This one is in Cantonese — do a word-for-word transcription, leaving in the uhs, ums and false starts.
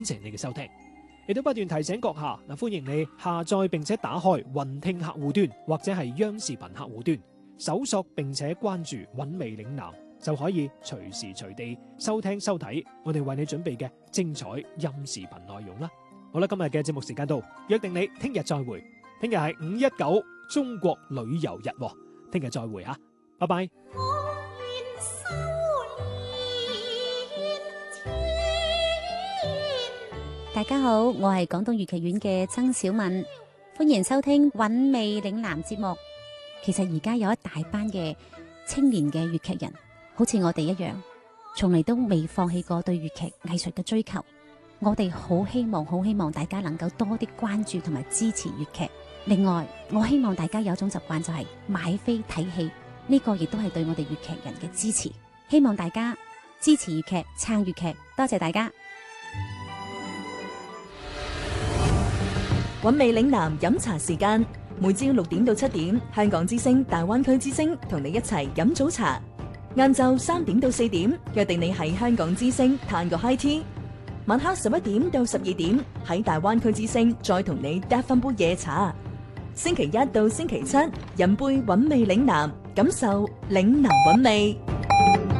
謝你嘅收聽。亦都不斷提醒閣下嗱，歡迎你下載並且打開雲聽客戶端或者係央視頻客戶端，搜索並且關注韻味嶺南，就可以隨時隨地收聽收睇我哋為你準備嘅精彩音視頻內容啦。好啦，今日嘅節目時間到，約定你聽日再會。聽日係五一九中國旅遊日，聽日再會啊，拜拜。 大家好，我係廣東粵劇院嘅曾小敏，歡迎收聽韻味嶺南節目。其實而家有一大班嘅青年嘅粵劇人，好似我哋一樣，從嚟都未放棄過對粵劇藝術嘅追求。我哋好希望，好希望大家能夠多啲關注同埋支持粵劇。另外，我希望大家有一種習慣，就係買飛睇戲，呢個亦都係對我哋粵劇人嘅支持。希望大家支持粵劇，撐粵劇，多謝大家。 韻味嶺南飲茶時間，每朝六點到七點，香港之聲、大灣區之聲同你一齊飲早茶。晏晝三點到四點，約定你喺香港之聲嘆個 high tea。晚黑十一點到十二點，喺大灣區之聲再同你嗒翻杯夜茶。星期一到星期七，飲杯韻味嶺南，感受嶺南韻味。